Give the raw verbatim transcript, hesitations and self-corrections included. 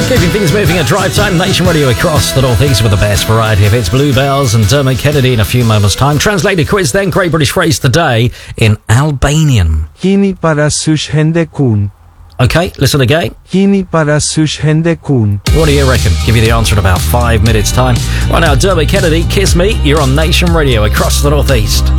Keeping things moving at Drive Time Nation Radio across the Northeast with the best variety of hits. Bluebells and Dermot Kennedy in a few moments' time. Translated quiz then, Great British Phrase today in Albanian. Kini parasysh hendekun. Okay, listen again. Kini parasysh hendekun. What do you reckon? Give you the answer in about five minutes' time. Right now, Dermot Kennedy, Kiss Me. You're on Nation Radio across the Northeast.